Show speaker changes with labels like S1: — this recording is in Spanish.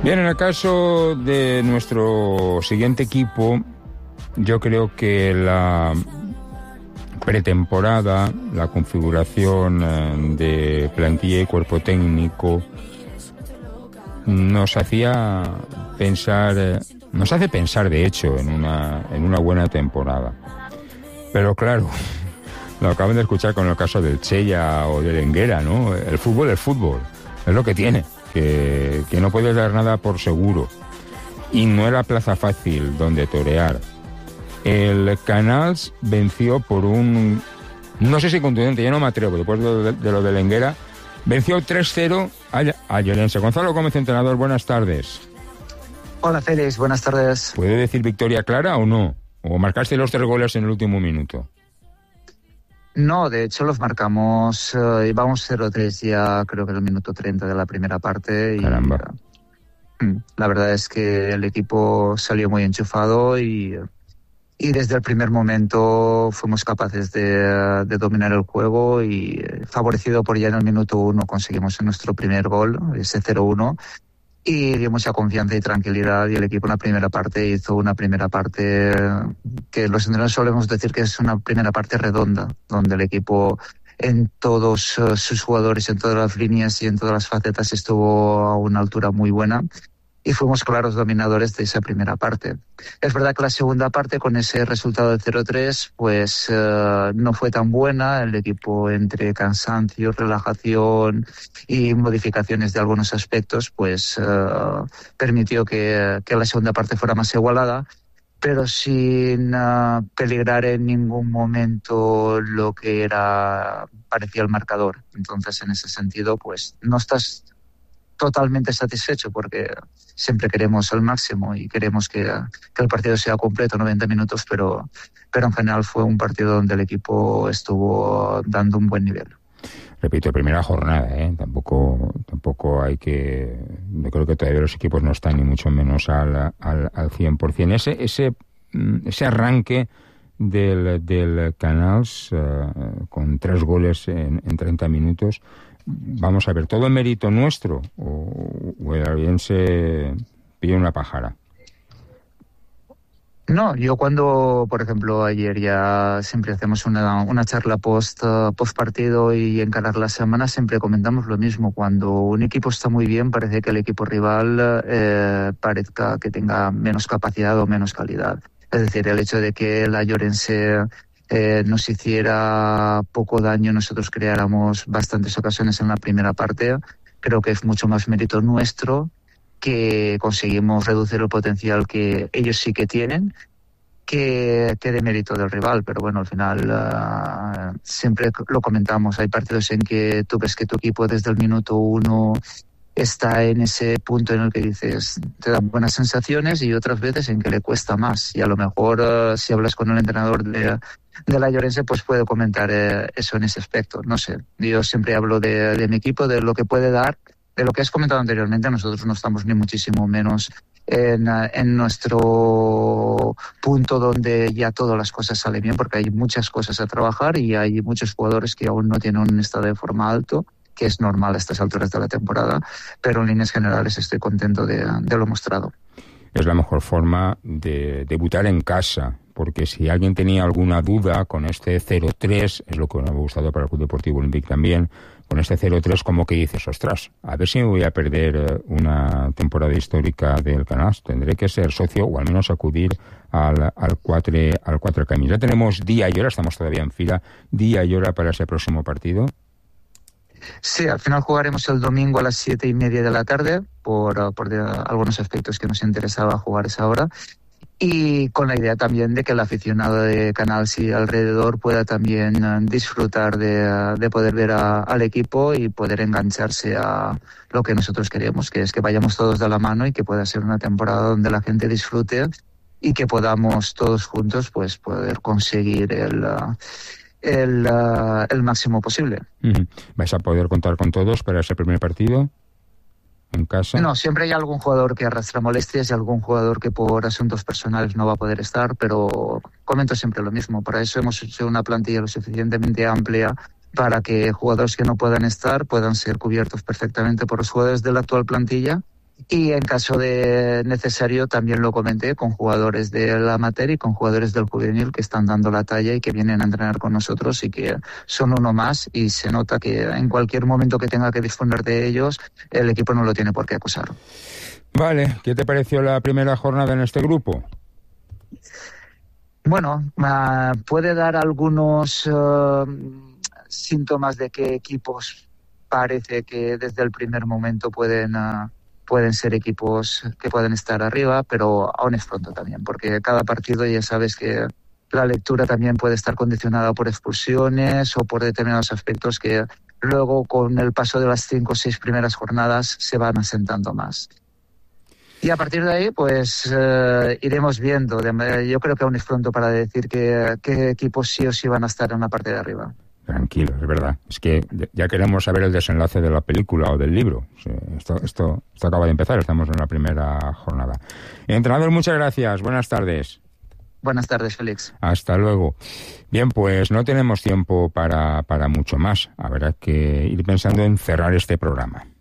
S1: Bien, en el caso de nuestro siguiente equipo, yo creo que la pretemporada, la configuración de plantilla y cuerpo técnico nos hacía pensar, nos hace pensar de hecho en una buena temporada. Pero claro, lo acaban de escuchar con el caso del Chella o del Enguera, ¿no? El fútbol es lo que tiene, que no puedes dar nada por seguro. Y no era plaza fácil donde torear. El Canals venció por un, no sé si contundente, yo no me atrevo, después de lo del Enguera, venció 3-0 a Llorense. Gonzalo Gómez, entrenador, buenas tardes.
S2: Hola Félix, buenas tardes.
S1: ¿Puede decir victoria clara o no? ¿O marcaste los 3 goles en el último minuto?
S2: No, de hecho los marcamos, íbamos 0-3 ya creo que en el minuto 30 de la primera parte.
S1: Caramba.
S2: La verdad es que el equipo salió muy enchufado y desde el primer momento fuimos capaces de dominar el juego y favorecido por ya en el minuto 1 conseguimos nuestro primer gol, ese 0-1, y dio mucha confianza y tranquilidad y el equipo en la primera parte hizo una primera parte que los entrenadores solemos decir que es una primera parte redonda, donde el equipo en todos sus jugadores, en todas las líneas y en todas las facetas estuvo a una altura muy buena. Y fuimos claros dominadores de esa primera parte. Es verdad que la segunda parte, con ese resultado de 0-3, pues no fue tan buena. El equipo, entre cansancio, relajación y modificaciones de algunos aspectos, pues permitió que la segunda parte fuera más igualada, pero sin peligrar en ningún momento lo que parecía el marcador. Entonces, en ese sentido, pues no estás totalmente satisfecho porque siempre queremos el máximo y queremos que el partido sea completo, 90 minutos, pero en general fue un partido donde el equipo estuvo dando un buen nivel.
S1: Repito, primera jornada, tampoco hay que... Yo creo que todavía los equipos no están ni mucho menos al 100%. Ese arranque del Canals con 3 goles en 30 minutos, vamos a ver, ¿todo el mérito nuestro o el Ariense pide una pájara?
S2: No, yo cuando, por ejemplo, ayer ya siempre hacemos una charla post partido y encarar la semana, siempre comentamos lo mismo. Cuando un equipo está muy bien, parece que el equipo rival parezca que tenga menos capacidad o menos calidad. Es decir, el hecho de que la Llorense nos hiciera poco daño, nosotros creáramos bastantes ocasiones en la primera parte, creo que es mucho más mérito nuestro, que conseguimos reducir el potencial que ellos sí que tienen, que de mérito del rival. Pero bueno, al final siempre lo comentamos, hay partidos en que tú ves que tu equipo desde el minuto 1 está en ese punto en el que dices, te dan buenas sensaciones, y otras veces en que le cuesta más. Y a lo mejor si hablas con el entrenador de la Llorense, pues puede comentar eso en ese aspecto. No sé, yo siempre hablo de mi equipo, de lo que puede dar, de lo que has comentado anteriormente. Nosotros no estamos ni muchísimo menos en nuestro punto donde ya todas las cosas salen bien, porque hay muchas cosas a trabajar y hay muchos jugadores que aún no tienen un estado de forma alto, que es normal a estas alturas de la temporada, pero en líneas generales estoy contento de lo mostrado.
S1: Es la mejor forma de debutar en casa, porque si alguien tenía alguna duda con este 0-3, es lo que me ha gustado para el Club Deportivo Olympique también, con este 0-3 como que dices, ostras, a ver si me voy a perder una temporada histórica del Canals, tendré que ser socio o al menos acudir al Quatre Camins. Ya tenemos día y hora, estamos todavía en fila, día y hora para ese próximo partido.
S2: Sí, al final jugaremos el domingo a las 7:30 de la tarde por algunos aspectos que nos interesaba jugar esa hora, y con la idea también de que el aficionado de Canals y alrededor pueda también disfrutar de poder ver al equipo y poder engancharse a lo que nosotros queremos, que es que vayamos todos de la mano y que pueda ser una temporada donde la gente disfrute y que podamos todos juntos pues poder conseguir el máximo posible.
S1: ¿Vais a poder contar con todos para ese primer partido en casa?
S2: No, siempre hay algún jugador que arrastra molestias y algún jugador que por asuntos personales no va a poder estar, pero comento siempre lo mismo. Para eso hemos hecho una plantilla lo suficientemente amplia para que jugadores que no puedan estar puedan ser cubiertos perfectamente por los jugadores de la actual plantilla, Y en caso de necesario también lo comenté con jugadores del amateur y con jugadores del juvenil que están dando la talla y que vienen a entrenar con nosotros y que son uno más, y se nota que en cualquier momento que tenga que disponer de ellos, el equipo no lo tiene por qué acusar.
S1: Vale, ¿qué te pareció la primera jornada en este grupo?
S2: Bueno, puede dar algunos síntomas de que equipos parece que desde el primer momento pueden ser equipos que pueden estar arriba, pero aún es pronto también, porque cada partido ya sabes que la lectura también puede estar condicionada por expulsiones o por determinados aspectos que luego con el paso de las 5 o 6 primeras jornadas se van asentando más. Y a partir de ahí, pues iremos viendo. Yo creo que aún es pronto para decir qué equipos sí o sí van a estar en la parte de arriba.
S1: Tranquilo, es verdad. Es que ya queremos saber el desenlace de la película o del libro. Esto acaba de empezar, estamos en la primera jornada. Entrenador, muchas gracias. Buenas tardes.
S2: Buenas tardes, Félix.
S1: Hasta luego. Bien, pues no tenemos tiempo para mucho más. Habrá que ir pensando en cerrar este programa.